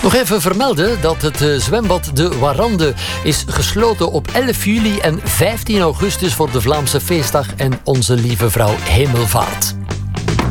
Nog even vermelden dat het zwembad De Warande is gesloten op 11 juli en 15 augustus voor de Vlaamse feestdag en Onze Lieve Vrouw Hemelvaart.